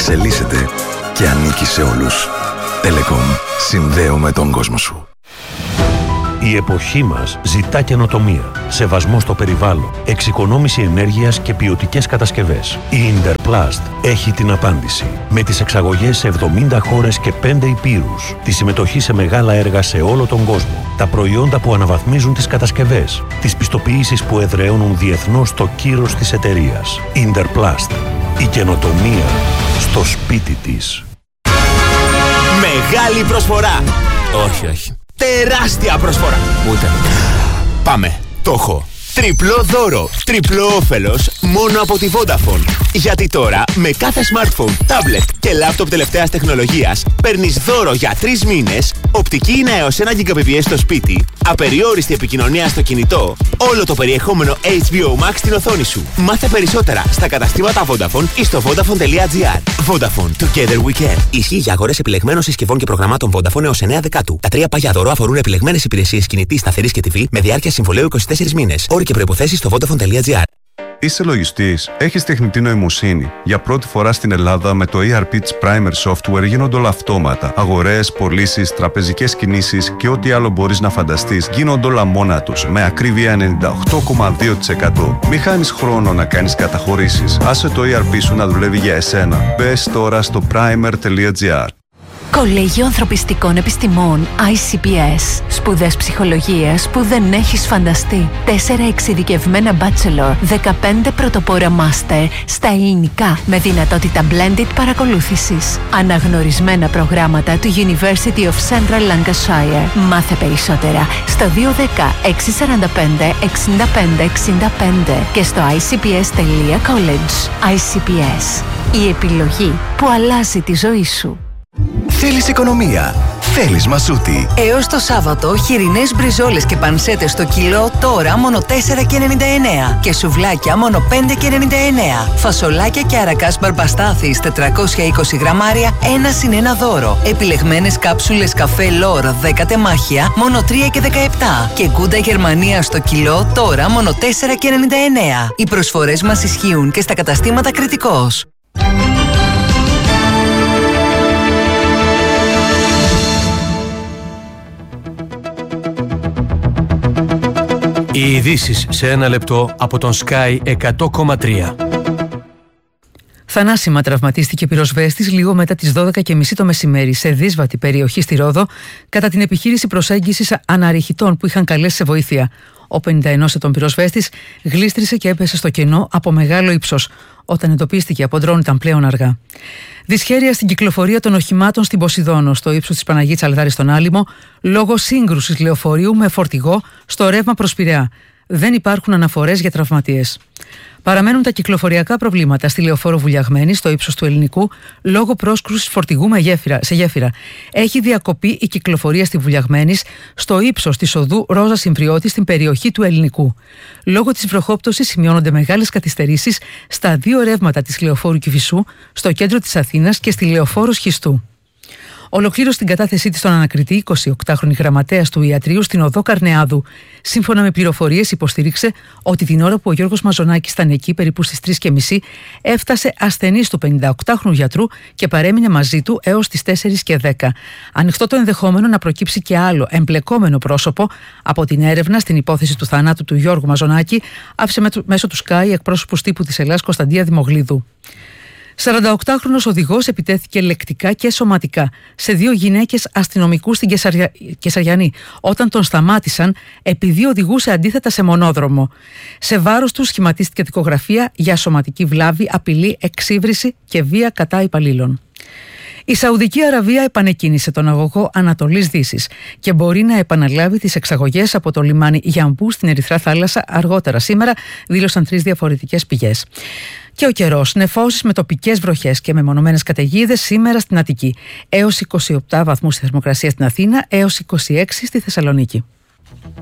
εξελίσσεται και ανήκει σε όλους. Telecom. Συνδέουμε τον κόσμο σου. Η εποχή μας ζητά καινοτομία, σεβασμό στο περιβάλλον, εξοικονόμηση ενέργειας και ποιοτικές κατασκευές. Η Interplast έχει την απάντηση. Με τις εξαγωγές σε 70 χώρες και 5 υπήρους, τη συμμετοχή σε μεγάλα έργα σε όλο τον κόσμο, τα προϊόντα που αναβαθμίζουν τις κατασκευές, τις πιστοποιήσεις που εδραιώνουν διεθνώς το κύρος της εταιρείας. Interplast. Η καινοτομία στο σπίτι της. Μεγάλη προσφορά! Όχι. Τεράστια προσφορά! Ούτε. Πάμε. Το έχω. Τριπλό δώρο, τριπλό όφελος μόνο από τη Vodafone. Γιατί τώρα με κάθε smartphone, tablet και laptop τελευταίας τεχνολογίας παίρνεις δώρο για 3 μήνες, οπτική ίνα έως 1 Gbps στο σπίτι, απεριόριστη επικοινωνία στο κινητό, όλο το περιεχόμενο HBO Max στην οθόνη σου. Μάθε περισσότερα στα καταστήματα Vodafone ή στο Vodafone.gr. Vodafone. Together we can. Ισχύει για αγορές επιλεγμένων συσκευών και προγραμμάτων Vodafone έως 9 Δεκάτου. Τα 3 πάγια δώρο αφορούν επιλεγμένες υπηρεσίες κινητής, σταθερής και TV με διάρκεια συμβολαίου 24 μήνες. Όροι και προϋποθέσεις στο Vodafone.gr. Είσαι λογιστής, έχεις τεχνητή νοημοσύνη. Για πρώτη φορά στην Ελλάδα με το ERP της Primer Software γίνονται όλα αυτόματα. Αγορές, πωλήσεις, τραπεζικές κινήσεις και ό,τι άλλο μπορείς να φανταστείς γίνονται όλα μόνα τους. Με ακρίβεια 98,2%. Μη χάνεις χρόνο να κάνεις καταχωρήσεις. Άσε το ERP σου να δουλεύει για εσένα. Μπες τώρα στο primer.gr. Κολέγιο Ανθρωπιστικών Επιστημών ICPS. Σπουδές ψυχολογίας που δεν έχεις φανταστεί. 4 εξειδικευμένα bachelor, 15 πρωτοπόρα master στα ελληνικά με δυνατότητα blended παρακολούθησης. Αναγνωρισμένα προγράμματα του University of Central Lancashire. Μάθε περισσότερα στο 210 645 65 65 και στο icps.college. ICPS. Η επιλογή που αλλάζει τη ζωή σου. Θέλεις οικονομία. Θέλεις Μασούτη. Έως το Σάββατο, χοιρινές μπριζόλες και πανσέτες στο κιλό τώρα μόνο 4,99 και σουβλάκια μόνο 5,99. Φασολάκια και αρακάς μπαρμπαστάθης 420 γραμμάρια 1+1 δώρο. Επιλεγμένες κάψουλες καφέ Λόρ 10 τεμάχια μόνο 3,17 και γκούντα Γερμανία στο κιλό τώρα μόνο 4,99. Οι προσφορές μας ισχύουν και στα καταστήματα Κρητικός. Οι ειδήσεις σε 1 λεπτό από τον Sky 100,3. Θανάσιμα τραυματίστηκε πυροσβέστης λίγο μετά τις 12:30 το μεσημέρι σε δύσβατη περιοχή στη Ρόδο κατά την επιχείρηση προσέγγισης αναρριχητών που είχαν καλέσει σε βοήθεια. Ο 51 ετών πυροσβέστης γλίστρισε και έπεσε στο κενό από μεγάλο ύψος. Όταν εντοπίστηκε από ντρόουν ήταν πλέον αργά. Δυσχέρεια στην κυκλοφορία των οχημάτων στην Ποσειδόνο, στο ύψος της Παναγίας Αλδάρης στον Άλυμο, λόγω σύγκρουσης λεωφορείου με φορτηγό στο ρεύμα προς Πειραιά. Δεν υπάρχουν αναφορές για τραυματίες. Παραμένουν τα κυκλοφοριακά προβλήματα στη λεωφόρο Βουλιαγμένη, στο ύψος του Ελληνικού, λόγω πρόσκρουσης φορτηγού σε γέφυρα. Έχει διακοπεί η κυκλοφορία στη Βουλιαγμένης, στο ύψος της οδού Ρόζα Συμφριώτη, στην περιοχή του Ελληνικού. Λόγω της βροχόπτωσης σημειώνονται μεγάλες καθυστερήσεις στα 2 ρεύματα της λεωφόρου Κηφισού, στο κέντρο της Αθήνας και στη λεωφόρο Σχιστού. Ολοκλήρωσε την κατάθεσή της στον ανακριτή 28χρονη γραμματέας του ιατρείου στην οδό Καρνεάδου. Σύμφωνα με πληροφορίες, υποστήριξε ότι την ώρα που ο Γιώργος Μαζονάκης ήταν εκεί, περίπου στις 3:30, έφτασε ασθενής του 58χρονου γιατρού και παρέμεινε μαζί του έως τις 4:10. Ανοιχτό το ενδεχόμενο να προκύψει και άλλο εμπλεκόμενο πρόσωπο από την έρευνα στην υπόθεση του θανάτου του Γιώργου Μαζονάκη, άφησε μέσω του Sky εκπρόσωπος τύπου της Ελλάδας Κωνσταντία Δημογλίδου. 48χρονος οδηγός επιτέθηκε λεκτικά και σωματικά σε 2 γυναίκες αστυνομικούς στην Κεσαριανή όταν τον σταμάτησαν επειδή οδηγούσε αντίθετα σε μονόδρομο. Σε βάρος του σχηματίστηκε δικογραφία για σωματική βλάβη, απειλή, εξύβριση και βία κατά υπαλλήλων. Η Σαουδική Αραβία επανεκκίνησε τον αγωγό Ανατολής Δύσης και μπορεί να επαναλάβει τις εξαγωγές από το λιμάνι Γιαμπού στην Ερυθρά Θάλασσα αργότερα σήμερα, δήλωσαν 3 διαφορετικές πηγές. Και ο καιρός, νεφώσεις με τοπικές βροχές και μεμονωμένες καταιγίδες σήμερα στην Αττική. Έως 27 βαθμούς η θερμοκρασία στην Αθήνα, έως 26 στη Θεσσαλονίκη.